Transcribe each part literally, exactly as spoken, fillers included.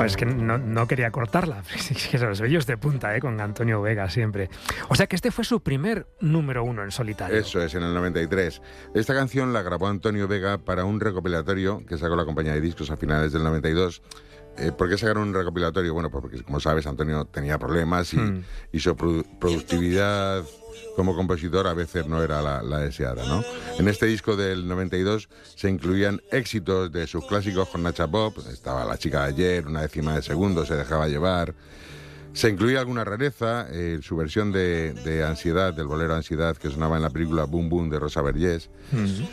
Pues que no, no quería cortarla. Es que los vellos de punta, ¿eh? Con Antonio Vega siempre. O sea que este fue su primer número uno en solitario. Eso es, en el noventa y tres. Esta canción la grabó Antonio Vega para un recopilatorio que sacó la compañía de discos a finales del noventa y dos. Eh, ¿Por qué sacaron un recopilatorio? Bueno, pues porque, como sabes, Antonio tenía problemas y, hmm. y su produ- productividad como compositor a veces no era la, la deseada, ¿no? En este disco del noventa y dos se incluían éxitos de sus clásicos con Nacha Pop. Estaba La chica de ayer, Una décima de segundo, Se dejaba llevar. Se incluía alguna rareza, eh, su versión de, de Ansiedad, del bolero Ansiedad, que sonaba en la película Boom Boom de Rosa Vergés. Mm.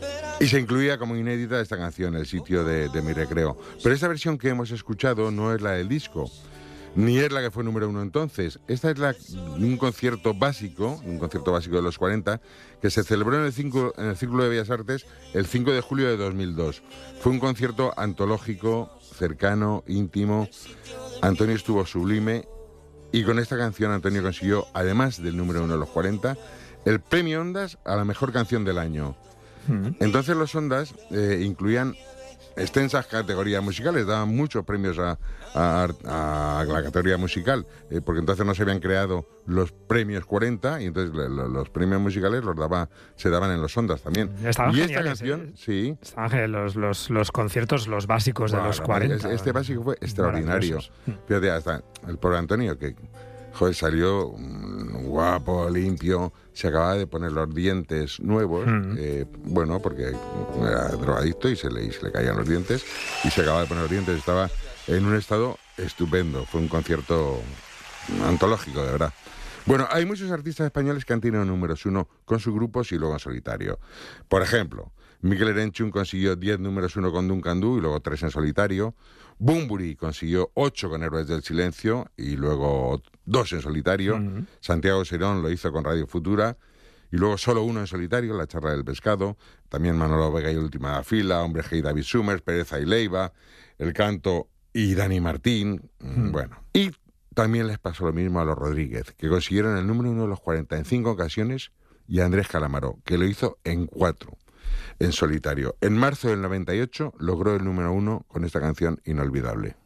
Y se incluía como inédita esta canción, El sitio de, de mi recreo. Pero esta versión que hemos escuchado no es la del disco, ni es la que fue número uno entonces. Esta es la de un concierto básico, un concierto básico de los cuarenta, que se celebró en el, cinco, en el Círculo de Bellas Artes el cinco de julio de dos mil dos. Fue un concierto antológico, cercano, íntimo. Antonio estuvo sublime y con esta canción Antonio consiguió, además del número uno de los cuarenta, el premio Ondas a la mejor canción del año. Mm. Entonces los Ondas eh, incluían extensas categorías musicales, daban muchos premios a, a, a la categoría musical, eh, porque entonces no se habían creado los premios cuarenta y entonces le, lo, los premios musicales los daba, se daban en los Ondas también. Estaban y esta geniales, canción, eh. sí. Estaban geniales los, los, los conciertos, los básicos bueno, de los cuarenta. Este básico fue extraordinario. Fíjate, hasta el pobre Antonio, que joder, salió um, guapo, limpio, se acababa de poner los dientes nuevos, mm. eh, bueno, porque era drogadicto y se, le, y se le caían los dientes, y se acababa de poner los dientes, estaba en un estado estupendo. Fue un concierto antológico, de verdad. Bueno, hay muchos artistas españoles que han tenido números uno con sus grupos y luego en solitario. Por ejemplo, Mikel Erenchun consiguió diez números uno con Duncan Du y luego tres en solitario. Bunbury consiguió ocho con Héroes del Silencio y luego dos en solitario. Uh-huh. Santiago Serón lo hizo con Radio Futura y luego solo uno en solitario, La charla del pescado. También Manolo Vega y Última Fila, Hombre G y David Summers, Pereza y Leiva, El Canto y Dani Martín. Uh-huh. Bueno, y también les pasó lo mismo a los Rodríguez, que consiguieron el número uno de los cuarenta en cinco ocasiones, y a Andrés Calamaro, que lo hizo en cuatro. En solitario. En marzo del noventa y ocho logró el número uno con esta canción inolvidable.